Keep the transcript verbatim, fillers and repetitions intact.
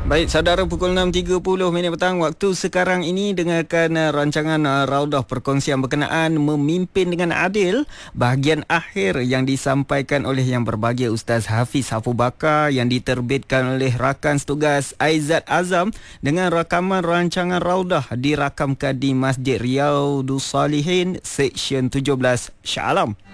Baik, saudara, pukul enam tiga puluh minit petang waktu sekarang ini dengarkan uh, rancangan uh, Raudah Perkongsian Berkenaan Memimpin dengan Adil, bahagian akhir yang disampaikan oleh yang berbahagia Ustaz Hafiz Abu Bakar yang diterbitkan oleh rakan setugas Aizat Azam dengan rakaman rancangan Raudah dirakamkan di Masjid Riyadhus Salihin Seksyen tujuh belas Shah Alam.